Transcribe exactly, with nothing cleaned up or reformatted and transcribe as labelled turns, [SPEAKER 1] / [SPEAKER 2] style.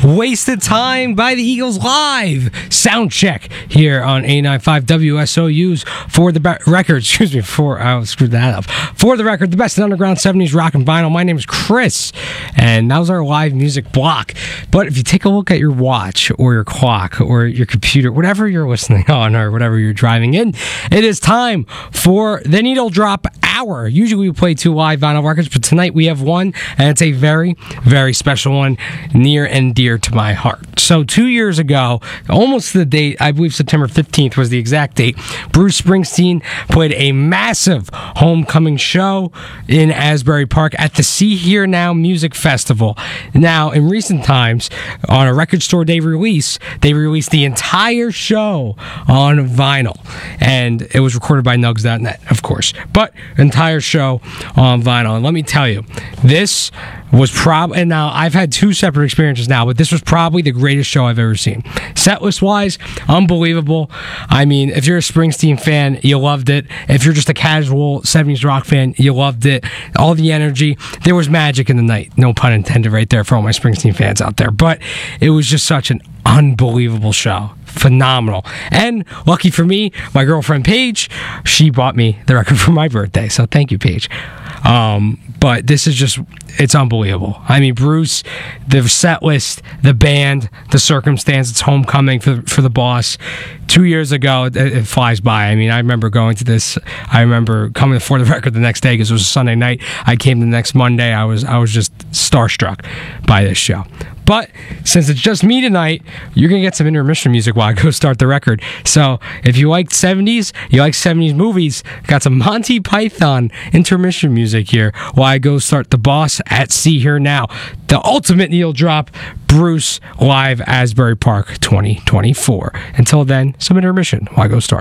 [SPEAKER 1] Wasted Time by the Eagles live sound check here on eight ninety-five W S O U's For the Be- Record. Excuse me, for I screwed that up. For the Record, the best in underground seventies rock and vinyl. My name is Chris, and that was our live music block. But if you take a look at your watch or your clock or your computer, whatever you're listening on or whatever you're driving in, it is time for the Needle Drop Hour. Usually we play two live vinyl records, but tonight we have one, and it's a very, very special one, near and dear to my heart. So two years ago, almost the date, I believe September fifteenth was the exact date, Bruce Springsteen played a massive homecoming show in Asbury Park at the See Here Now Music Festival. Now, in recent times, on a record store day release, they released the entire show on vinyl, and it was recorded by Nugs dot net, of course, but entire show on vinyl. And let me tell you, this was probably, and now I've had two separate experiences now, but this was probably the greatest show I've ever seen. Setlist wise, unbelievable. I mean, if you're a Springsteen fan, you loved it. If you're just a casual seventies rock fan, you loved it. All the energy. There was magic in the night. No pun intended right there for all my Springsteen fans out there. But it was just such an unbelievable show. Phenomenal. And lucky for me, my girlfriend Paige, she bought me the record for my birthday. So thank you, Paige. Um, but this is just, it's unbelievable. I mean, Bruce, the set list, the band, the circumstance, it's homecoming for, for the boss. Two years ago, it, it flies by. I mean, I remember going to this, I remember coming for the record the next day because it was a Sunday night. I came the next Monday. I was, I was just starstruck by this show. But since it's just me tonight, you're going to get some intermission music while I go start the record. So if you like seventies, you like seventies movies, got some Monty Python intermission music here while I go start The Boss at See Here Now. The ultimate needle drop, Bruce live Asbury Park twenty twenty-four. Until then, some intermission while I go start.